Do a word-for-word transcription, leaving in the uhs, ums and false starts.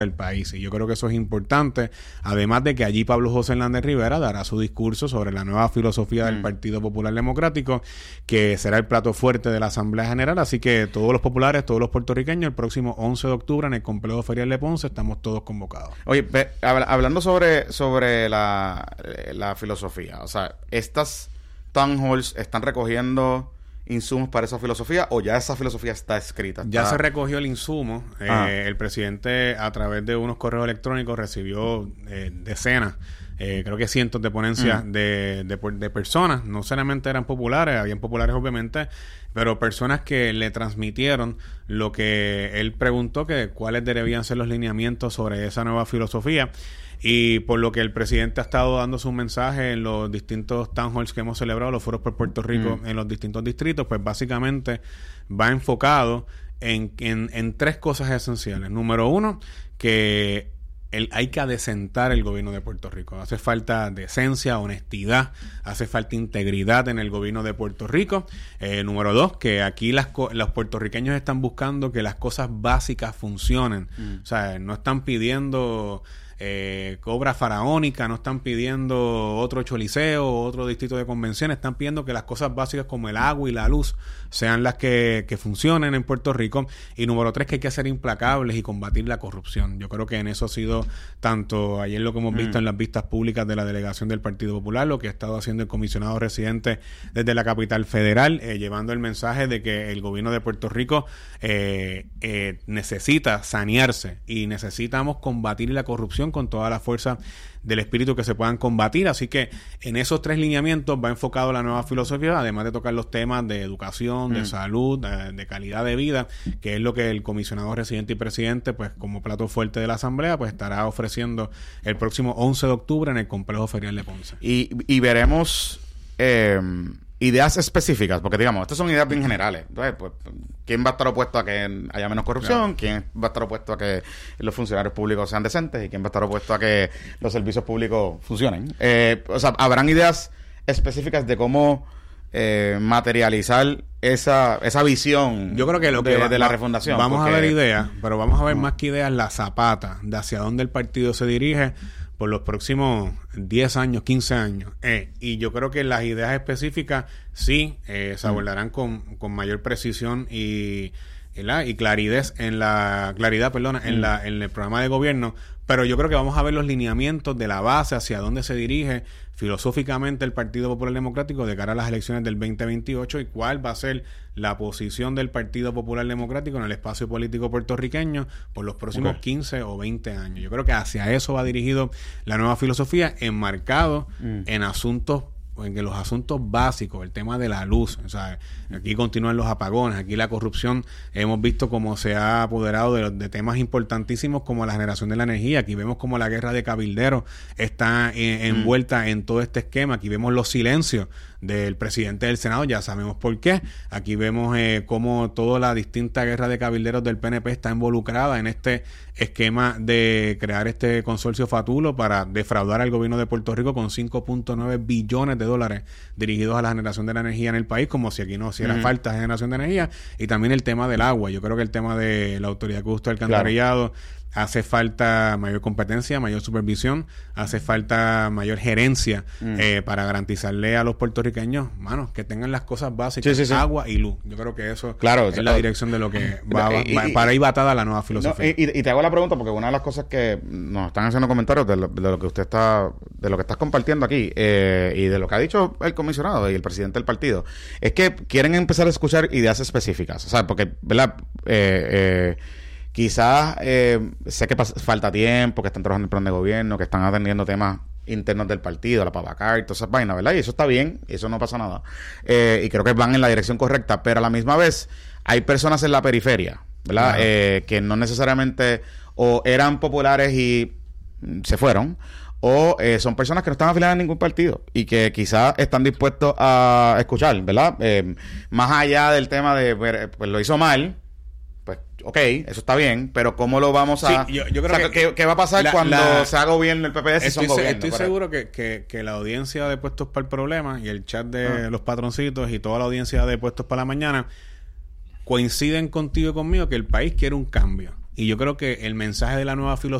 del país. Y yo creo que eso es importante, además de que allí Pablo José Hernández Rivera dará su discurso sobre la nueva filosofía del mm. Partido Popular Democrático, que será el plato fuerte de la Asamblea General. Así que todos los populares, todos los puertorriqueños, el próximo once de octubre en el Complejo Ferial de Ponce, estamos todos convocados. Oye, ve, habla, hablando sobre, sobre la, la filosofía, o sea, estas town halls están recogiendo insumos para esa filosofía, o ya esa filosofía está escrita. Ya está... se recogió el insumo. Ah. Eh, el presidente, a través de unos correos electrónicos, recibió eh, decenas, eh, creo que cientos de ponencias mm. de, de, de personas. No solamente eran populares, habían populares obviamente, pero personas que le transmitieron lo que él preguntó, que cuáles debían ser los lineamientos sobre esa nueva filosofía. Y por lo que el presidente ha estado dando su mensaje en los distintos town halls que hemos celebrado, los foros por Puerto Rico, mm. en los distintos distritos, pues básicamente va enfocado en, en, en tres cosas esenciales. Número uno, que el, hay que adecentar el gobierno de Puerto Rico. Hace falta decencia, honestidad, hace falta integridad en el gobierno de Puerto Rico. Eh, número dos, que aquí las co- los puertorriqueños están buscando que las cosas básicas funcionen. Mm. O sea, no están pidiendo... Eh, obra faraónica, no están pidiendo otro choliseo, otro distrito de convenciones, están pidiendo que las cosas básicas como el agua y la luz sean las que, que funcionen en Puerto Rico. Y número tres, que hay que ser implacables y combatir la corrupción. Yo creo que en eso ha sido tanto ayer lo que hemos visto mm. en las vistas públicas de la delegación del Partido Popular, lo que ha estado haciendo el comisionado residente desde la capital federal, eh, llevando el mensaje de que el gobierno de Puerto Rico eh, eh, necesita sanearse y necesitamos combatir la corrupción con toda la fuerza del espíritu que se puedan combatir. Así que en esos tres lineamientos va enfocado la nueva filosofía, además de tocar los temas de educación, mm. de salud, de, de calidad de vida, que es lo que el comisionado residente y presidente, pues como plato fuerte de la Asamblea, pues estará ofreciendo el próximo once de octubre en el Complejo Ferial de Ponce. Y, y veremos eh, ideas específicas, porque digamos, estas son ideas bien generales. Entonces, pues, ¿quién va a estar opuesto a que haya menos corrupción? Claro. ¿Quién va a estar opuesto a que los funcionarios públicos sean decentes? ¿Y quién va a estar opuesto a que los servicios públicos funcionen? Eh, o sea, habrán ideas específicas de cómo eh, materializar esa esa visión. Yo creo que lo que de, va, de la va, refundación. Vamos porque, a ver ideas, pero vamos a ver uh-huh. más que ideas la zapata de hacia dónde el partido se dirige por los próximos diez años, quince años. Eh, y yo creo que las ideas específicas sí eh, se abordarán mm. con, con mayor precisión y, y, la, y claridad en la claridad, perdona, mm. en la en el programa de gobierno, pero yo creo que vamos a ver los lineamientos de la base hacia dónde se dirige filosóficamente el Partido Popular Democrático de cara a las elecciones del veinte veintiocho y cuál va a ser la posición del Partido Popular Democrático en el espacio político puertorriqueño por los próximos okay. quince o veinte años. Yo creo que hacia eso va dirigido la nueva filosofía, enmarcado mm. en asuntos, en que los asuntos básicos, el tema de la luz, o sea, aquí continúan los apagones, aquí la corrupción, hemos visto cómo se ha apoderado de, de temas importantísimos como la generación de la energía, aquí vemos cómo la guerra de cabilderos está eh, envuelta mm. en todo este esquema, aquí vemos los silencios del presidente del Senado, ya sabemos por qué, aquí vemos eh, cómo toda la distinta guerra de cabilderos del P N P está involucrada en este esquema de crear este consorcio fatulo para defraudar al gobierno de Puerto Rico con cinco punto nueve billones de dólares dirigidos a la generación de la energía en el país, como si aquí no hiciera uh-huh. falta generación de energía, y también el tema del agua. Yo creo que el tema de la autoridad que gusta el alcantarillado, claro. hace falta mayor competencia, mayor supervisión, hace falta mayor gerencia mm. eh, para garantizarle a los puertorriqueños, manos, que tengan las cosas básicas, sí, sí, sí. agua y luz. Yo creo que eso claro, es la dirección de lo que va, va, y, va y, para ahí batada la nueva filosofía. No, y, y te hago la pregunta porque una de las cosas que nos están haciendo comentarios de lo, de lo que usted está, de lo que estás compartiendo aquí eh, y de lo que ha dicho el comisionado y el presidente del partido, es que quieren empezar a escuchar ideas específicas, o sea, porque, ¿verdad? Eh, eh, Quizás, eh, sé que pas- falta tiempo, que están trabajando en el plan de gobierno, que están atendiendo temas internos del partido, la Pavacar y todas esas vainas, ¿verdad? Y eso está bien, eso no pasa nada. Eh, y creo que van en la dirección correcta, pero a la misma vez hay personas en la periferia, ¿verdad? Claro. Eh, que no necesariamente o eran populares y se fueron, o eh, son personas que no están afiliadas a ningún partido y que quizás están dispuestos a escuchar, ¿verdad? Eh, más allá del tema de, pues lo hizo mal, pues, ok, eso está bien, pero ¿cómo lo vamos a...? Sí, yo, yo creo o sea, que... ¿qué, ¿Qué va a pasar la, cuando la, se haga gobierno el P P D si estoy, son gobiernos? Estoy seguro que, que, que la audiencia de Puestos para el Problema y el chat de ah. los patroncitos y toda la audiencia de Puestos para la Mañana coinciden contigo y conmigo que el país quiere un cambio. Y yo creo que el mensaje de la nueva